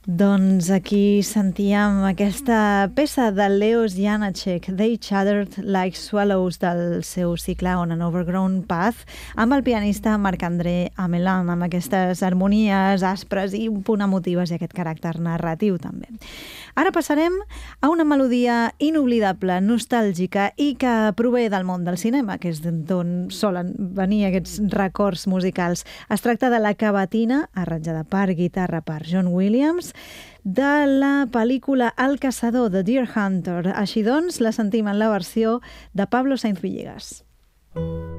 Doncs aquí sentíem aquesta peça de Leos Janáček, They Chattered Like Swallows, del seu cicle On an Overgrown Path, amb el pianista Marc-André Amelin, amb aquestes harmonies aspres i un punt emotives i aquest caràcter narratiu també. Ara passarem a una melodia inoblidable, nostàlgica i que prové del món del cinema, que és d'on solen venir aquests records musicals. Es tracta de la cavatina, arranjada per guitarra per John Williams, de la pel·lícula El caçador, de Deer Hunter. Així doncs, la sentim en la versió de Pablo Sainz Villegas.